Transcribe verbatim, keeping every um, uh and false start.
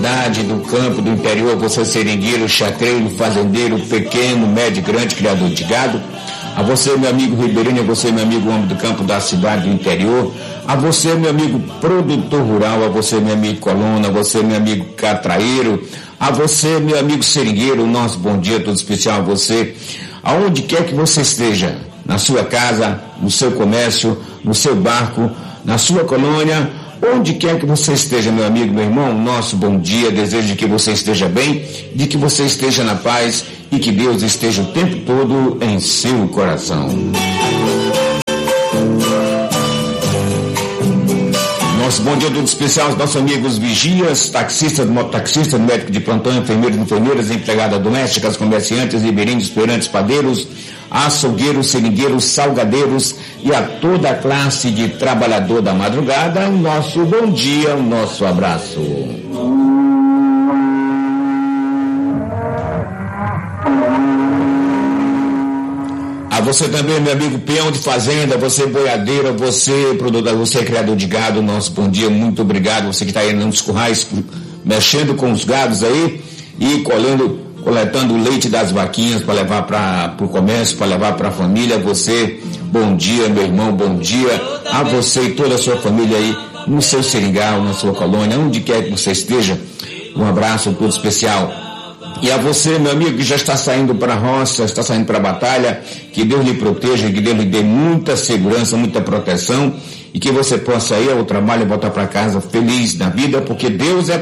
cidade, do campo, do interior, você seringueiro, chacreiro, fazendeiro, pequeno, médio, grande, criador de gado. A você, meu amigo ribeirinho, a você, meu amigo homem do campo, da cidade, do interior. A você, meu amigo produtor rural, a você, meu amigo coluna, a você, meu amigo catraeiro, a você, meu amigo seringueiro, nosso bom dia todo especial a você, aonde quer que você esteja, na sua casa, no seu comércio, no seu barco, na sua colônia, onde quer que você esteja, meu amigo, meu irmão, nosso bom dia, desejo de que você esteja bem, de que você esteja na paz e que Deus esteja o tempo todo em seu coração. Nosso bom dia todo especial aos nossos amigos vigias, taxistas, mototaxistas, médicos de plantão, enfermeiros, enfermeiras, empregadas domésticas, comerciantes, ribeirinhos, esperantes, padeiros, açougueiros, seringueiros, salgadeiros e a toda a classe de trabalhador da madrugada, o nosso bom dia, o nosso abraço. A você também, meu amigo peão de fazenda, você boiadeira, você produtor, você criador de gado, nosso bom dia, muito obrigado. Você que está aí nos currais, mexendo com os gados aí e colhendo, coletando o leite das vaquinhas para levar para o comércio, para levar para a família. Você, bom dia, meu irmão, bom dia a você e toda a sua família aí no seu seringal, na sua colônia, onde quer que você esteja. Um abraço todo especial. E a você, meu amigo, que já está saindo para a roça, está saindo para a batalha, que Deus lhe proteja, que Deus lhe dê muita segurança, muita proteção e que você possa ir ao trabalho e voltar para casa feliz na vida, porque Deus é